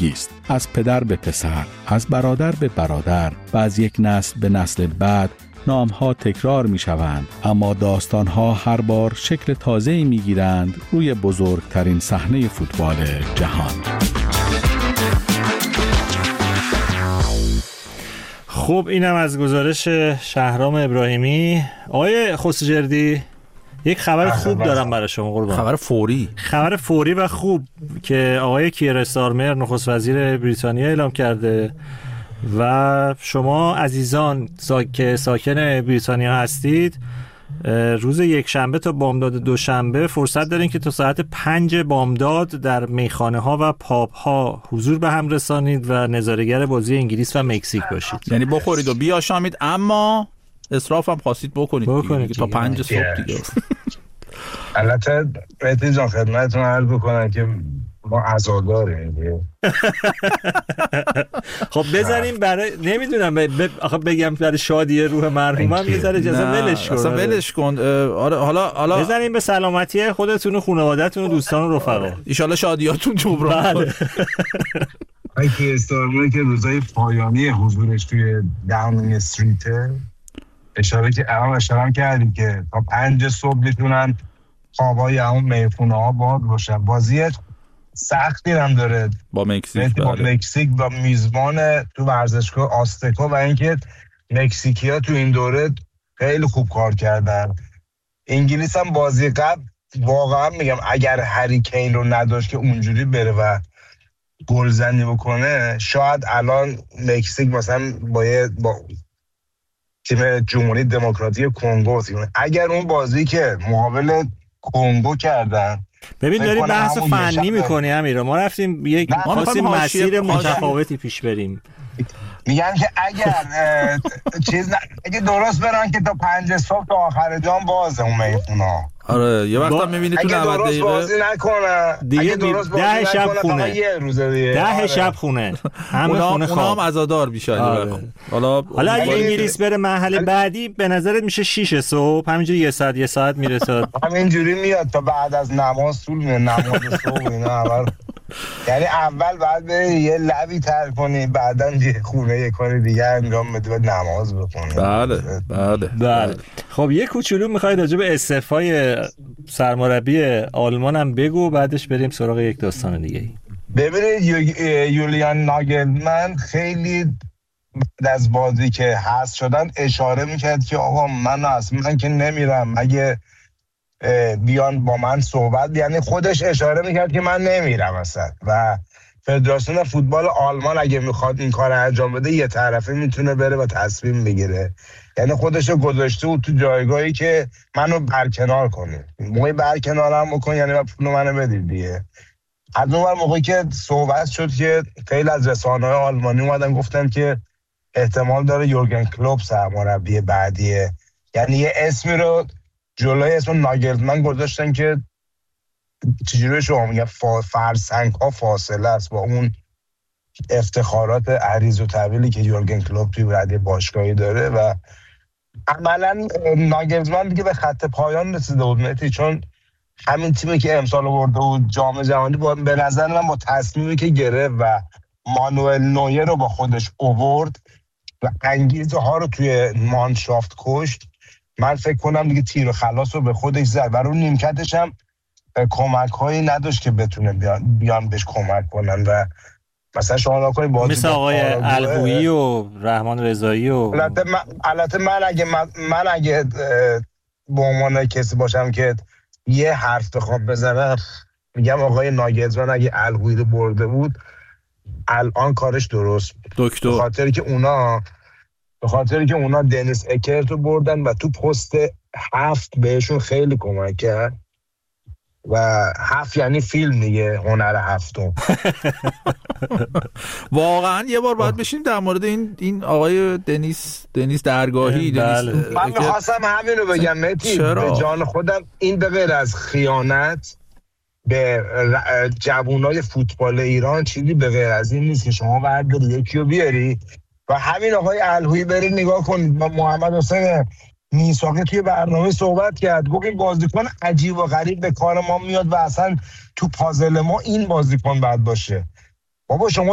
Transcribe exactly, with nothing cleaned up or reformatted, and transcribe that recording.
فرهنگی است. از پدر به پسر، از برادر به برادر و از یک نسل به نسل بعد نام‌ها تکرار می‌شوند، اما داستان‌ها هر بار شکل تازه‌ای می‌گیرند روی بزرگترین صحنه فوتبال جهان. خب اینم از گزارش شهرام ابراهیمی. آقای خسروجردی، یک خبر خوب دارم برای شما قربان. خبر فوری خبر فوری و خوب که آقای کیر استارمر نخست وزیر بریتانیا اعلام کرده و شما عزیزان سا... که ساکن بریتانیا هستید، روز یک شنبه تا بامداد دوشنبه فرصت دارین که تا ساعت پنج بامداد در میخانه ها و پاب ها حضور به هم رسانید و نظاره‌گر بازی انگلیس و مکزیک باشید. یعنی بخورید و بیاشامید، اما اسراف هم خواستید بکنید, بکنید دیگه. تا پنج صبح دیگه. البته مهدی جان خدمتتون عرض بکنم که ما عزاداریم. خب بزنیم برای نمیدونم ب... آخه بگم برای شادی روح مرحومم یه ذره اجازه ولش کن. اصلا ولش کن. آره حالا حالا بزنیم به سلامتی خودتون و خانواده‌تون و دوستان و رفقا. ان شاء الله شادیاتون جبران کنه. اگه استارمر که روزای پایانی حضورش توی داونینگ استریت اشاره که الان اشاره کردیم که تا پنج صبح میتونن خوابای اون میخونه ها باز باشن. بازی سختی هم داره با مکزیک با مکزیک با میزبان تو ورزشگاه آستکا و اینکه مکزیکی ها تو این دوره خیلی خوب کار کردن. انگلیس هم بازی قبل واقعا میگم اگر هری کین رو نداشت که اونجوری بره و گلزنی بکنه، شاید الان مکزیک مثلا با با تیم جمهوری دموکراتیک کنگو اگر اون بازی که مقابل کنگو کردن. ببین داری بحث فنی میکنی امیر، ما رفتیم یک خاصی مسیر متفاوتی پیش بریم. میگم که اگر چیز ن... اگه درست برن که تا پنج صبح تا آخر جام بازه اون میخونا. آره یه وقتا میبینی تو نود دقیقه اگه درست بازی نکنه دیگه ده شب خونه یه روزه دیگه ده آره. شب خونه همه خونه خواب. اونا هم عزادار بیشتر. آره. حالا حالا اگه انگلیس بره مرحله بعدی به نظرت میشه شش صبح همینجوری یه ساعت یه ساعت میرسه. همینجوری میاد تا بعد از نماز طول میاد نماز صبح اینا اول. یعنی اول بعد بری یه لبی تر کنی، بعداً یه خونه یه کار دیگه انجام بدی و نماز بخونی. بله بله بله. خب یه کوچولو میخوای راجع به استعفای سرمربی آلمان هم بگو، بعدش بریم سراغ یک داستان دیگه. ببینید یولیان ناگلمن خیلی بعد از بازی که حذف شدن اشاره میکرد که آقا من اصلا که نمیرم، اگه بیان با من صحبت، یعنی خودش اشاره میکرد که من نمیرم اصلا. و فدراسیون فوتبال آلمان اگه میخواد این کار انجام بده یه طرفه میتونه بره و تصمیم بگیره، یعنی خودشو گذاشته بود تو جایگاهی که منو برکنار کنه. موقعی برکنارم بکن یعنی پول منو بدید دیگه. از اون موقعی که صحبت شد که خیلی از رسانه‌های آلمانی اومدن گفتن که احتمال داره یورگن کلوپ سرمربی بعدیه، یعنی یه اسمی رو جلوی اسم ناگلزمن گذاشتن که چجوری شما میگن فرسنگ ها فاصله است با اون افتخارات عریض و طویلی که یورگن کلوپ توی رده باشگاهی داره و عملا ناگلزمن دیگه به خط پایان رسیده بود مهدی، چون همین تیمی که امسال آورده بود جام جهانی با به نظر من با تصمیمی که گرفت و مانوئل نویر رو با خودش آورد و انگیزه ها رو توی مانشافت کشت، من فکر کنم دیگه تیر و خلاص رو به خودش زد و رو نیمکتش هم کمک هایی نداشت که بتونه بیان, بیان بهش کمک کنن و مثلا شما نکنی بازی مثل آقای الگویی و رحمان رضایی و البته من, البته من اگه من, من اگه به عنوان کسی باشم که یه حرف بخوام بزنم میگم آقای ناگلزمن اگه الگویی رو برده بود الان کارش درست دکتر، به خاطری که اونا به خاطری که اونا دنیس اکرت رو بردن و تو پست هفت بهشون خیلی کمک کرد و هفت یعنی فیلم دیگه، هنر هفتم. واقعا یه بار باید بشیم در مورد این این آقای دنیس دنیس درگاهی. بله. دنیس من می‌خواستم همین رو بگم مهدی، به جان خودم این به غیر از خیانت به جوانای فوتبال ایران چیزی به غیر از این نیست که شما برداری یکی رو بیاری و همین آقای الهویی برید نگاه کنید با محمد حسین میثاقی توی برنامه صحبت کرد، گفت این بازیکن عجیب و غریب به کار ما میاد و اصلا تو پازل ما این بازیکن باید باشه. بابا شما